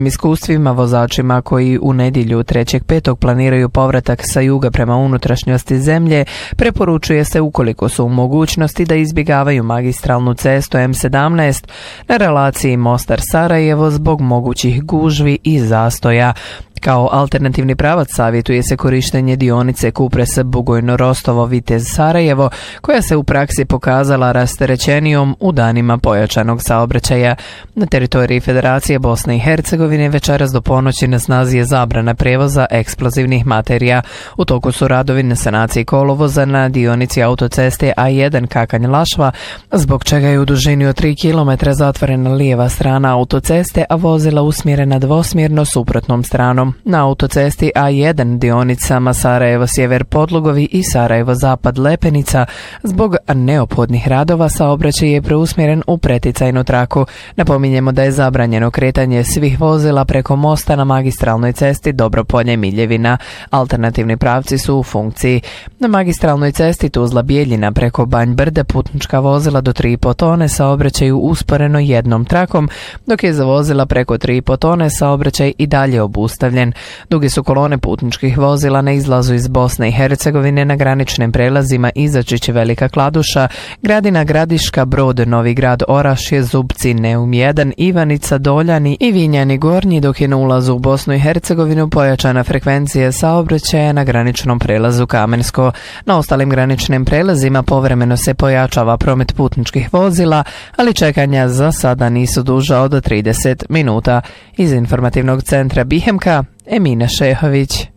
iskustvima vozačima koji u nedjelju 3.5. planiraju povratak sa juga prema unutrašnjosti zemlje, preporučuje se ukoliko su u mogućnosti da izbjegavaju magistralnu cestu M17 na relaciji Mostar-Sarajevo zbog mogućih gužvi i zastoja. Kao alternativni pravac savjetuje se korištenje dionice Kupres-Bugojno-Rostovo-Vitez-Sarajevo, koja se u praksi pokazala rasterećenijom u danima pojačanog saobraćaja. Na teritoriji Federacije Bosne i Hercegovine večeras do ponoći na snazi je zabrana prevoza eksplozivnih materija. U toku su radovi na sanaciji kolovoza na dionici autoceste A1 Kakanj-Lašva, zbog čega je u dužini od 3 km zatvorena lijeva strana autoceste, a vozila usmjerena dvosmjerno suprotnom stranom. Na autocesti A1 dionicama Sarajevo-Sjever Podlugovi i Sarajevo-Zapad Lepenica zbog neophodnih radova saobraćaj je preusmjeren u preticajnu traku. Napominjemo da je zabranjeno kretanje svih vozila preko mosta na magistralnoj cesti Dobropolje-Miljevina. Alternativni pravci su u funkciji. Na magistralnoj cesti Tuzla-Bijeljina preko Banj Brde putnička vozila do 3,5 tone saobraćaju usporeno jednom trakom, dok je za vozila preko 3,5 tone saobraćaj i dalje obustavljen. Duge su kolone putničkih vozila na izlazu iz Bosne i Hercegovine na graničnim prelazima Izačić, Velika Kladuša, Gradina, Gradiška, Brod, Novi Grad, Orašje, Zubci, Neum 1, Ivanica, Doljani i Vinjani Gornji, dok je na ulazu u Bosnu i Hercegovinu pojačana frekvencija saobraćaja na graničnom prelazu Kamensko. Na ostalim graničnim prelazima povremeno se pojačava promet putničkih vozila, ali čekanja za sada nisu duža od 30 minuta. Iz informativnog centra Bihemka, Emina Šehović.